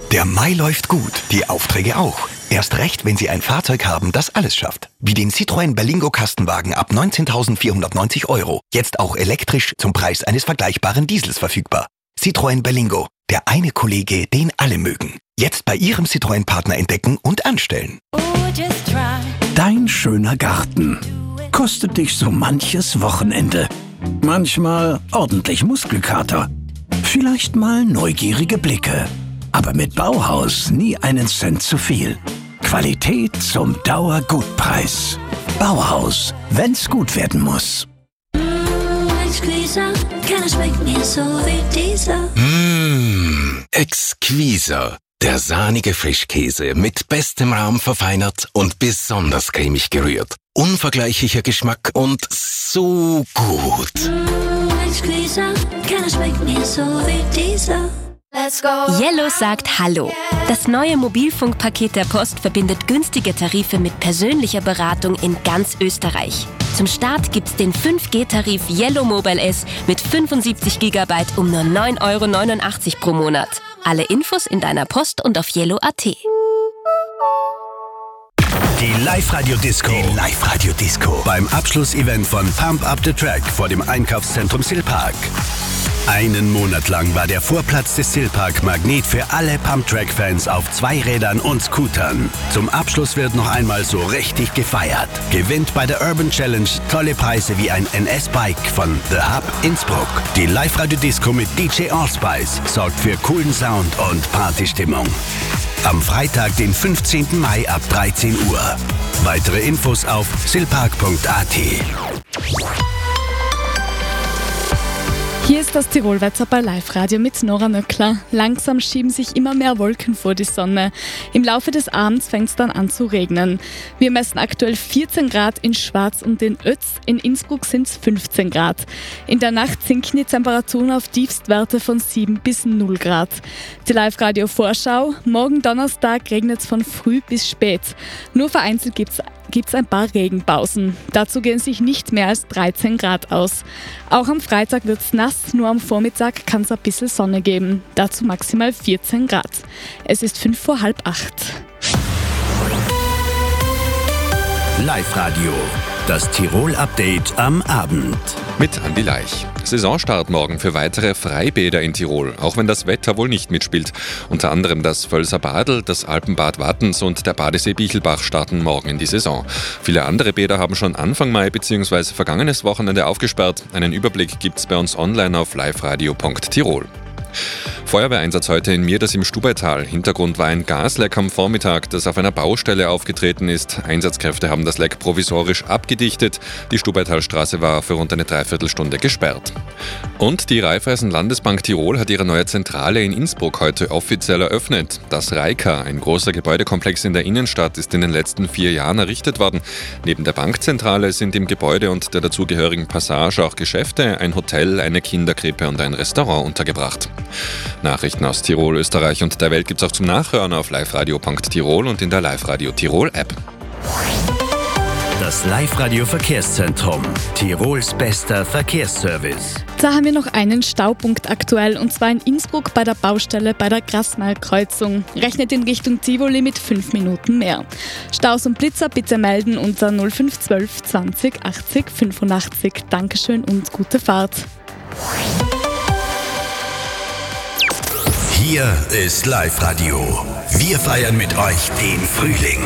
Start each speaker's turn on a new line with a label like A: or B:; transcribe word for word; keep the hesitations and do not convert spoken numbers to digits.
A: Der Mai läuft gut, die Aufträge auch. Erst recht, wenn Sie ein Fahrzeug haben, das alles schafft. Wie den Citroën Berlingo Kastenwagen ab neunzehntausendvierhundertneunzig Euro. Jetzt auch elektrisch zum Preis eines vergleichbaren Diesels verfügbar. Citroën Berlingo, der eine Kollege, den alle mögen. Jetzt bei Ihrem Citroën-Partner entdecken und anstellen.
B: Dein schöner Garten kostet dich so manches Wochenende. Manchmal ordentlich Muskelkater. Vielleicht mal neugierige Blicke. Aber mit Bauhaus nie einen Cent zu viel. Qualität zum Dauergutpreis. Bauhaus, wenn's gut werden muss.
C: Mmh, exquiser. Der sahnige Frischkäse mit bestem Rahm verfeinert und besonders cremig gerührt. Unvergleichlicher Geschmack und so gut.
D: Mmh, exquiser. Keiner schmeckt mir so wie dieser.
E: Yellow sagt Hallo. Das neue Mobilfunkpaket der Post verbindet günstige Tarife mit persönlicher Beratung in ganz Österreich. Zum Start gibt's den fünf G-Tarif Yellow Mobile S mit fünfundsiebzig Gigabyte um nur neun Euro neunundachtzig pro Monat. Alle Infos in deiner Post und auf yellow punkt at.
B: Die Live-Radio-Disco. Die Live-Radio-Disco. Beim Abschlussevent von Pump Up the Track vor dem Einkaufszentrum Silpark. Einen Monat lang war der Vorplatz des Silpark Magnet für alle Pump-Track-Fans auf Zweirädern und Scootern. Zum Abschluss wird noch einmal so richtig gefeiert. Gewinnt bei der Urban Challenge tolle Preise wie ein N S-Bike von The Hub Innsbruck. Die Live-Radio-Disco mit D J Allspice sorgt für coolen Sound und Partystimmung. Am Freitag, den fünfzehnten Mai ab dreizehn Uhr. Weitere Infos auf silpark punkt at.
F: Hier ist das Tirolwetter bei Live-Radio mit Nora Nöckler. Langsam schieben sich immer mehr Wolken vor die Sonne. Im Laufe des Abends fängt es dann an zu regnen. Wir messen aktuell vierzehn Grad in Schwaz und in Ötz. In Innsbruck sind es fünfzehn Grad. In der Nacht sinken die Temperaturen auf Tiefstwerte von sieben bis null Grad. Die Live-Radio-Vorschau. Morgen Donnerstag regnet es von früh bis spät. Nur vereinzelt gibt es gibt es ein paar Regenpausen. Dazu gehen sich nicht mehr als dreizehn Grad aus. Auch am Freitag wird es nass, nur am Vormittag kann es ein bisschen Sonne geben. Dazu maximal vierzehn Grad. Es ist fünf vor halb acht.
B: Live-Radio, das Tirol-Update am Abend.
G: Mit Andi Laich. Saisonstart morgen für weitere Freibäder in Tirol, auch wenn das Wetter wohl nicht mitspielt. Unter anderem das Völser Badl, das Alpenbad Wattens und der Badesee Bichelbach starten morgen in die Saison. Viele andere Bäder haben schon Anfang Mai bzw. vergangenes Wochenende aufgesperrt. Einen Überblick gibt's bei uns online auf liveradio punkt tirol. Feuerwehreinsatz heute in Mierders im Stubaital. Hintergrund war ein Gasleck am Vormittag, das auf einer Baustelle aufgetreten ist. Einsatzkräfte haben das Leck provisorisch abgedichtet. Die Stubaitalstraße war für rund eine Dreiviertelstunde gesperrt. Und die Raiffeisen-Landesbank Tirol hat ihre neue Zentrale in Innsbruck heute offiziell eröffnet. Das Raika, ein großer Gebäudekomplex in der Innenstadt, ist in den letzten vier Jahren errichtet worden. Neben der Bankzentrale sind im Gebäude und der dazugehörigen Passage auch Geschäfte, ein Hotel, eine Kinderkrippe und ein Restaurant untergebracht. Nachrichten aus Tirol, Österreich und der Welt gibt's auch zum Nachhören auf liveradio punkt tirol und in der Live-Radio Tirol App.
B: Das Live-Radio-Verkehrszentrum. Tirols bester Verkehrsservice.
F: Da haben wir noch einen Staupunkt aktuell, und zwar in Innsbruck bei der Baustelle bei der Grasmal-Kreuzung. Rechnet in Richtung Tivoli mit fünf Minuten mehr. Staus und Blitzer bitte melden unter null fünf eins zwei zwanzig achtzig fünfundachtzig. Dankeschön und gute Fahrt.
B: Hier ist Live-Radio. Wir feiern mit euch den Frühling.